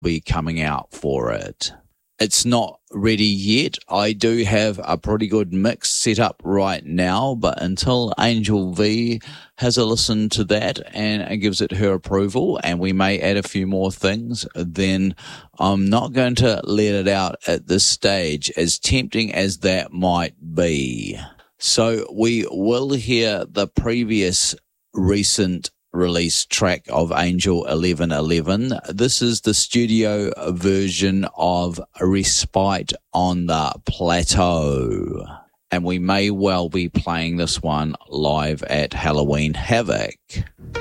be coming out for it. It's not ready yet. I do have a pretty good mix set up right now, but until Angel V has a listen to that and gives it her approval, and we may add a few more things, then I'm not going to let it out at this stage, as tempting as that might be. So we will hear the previous recent release track of Angel 1111. This is the studio version of Respite on the Plateau, and we may well be playing this one live at Halloween Havoc.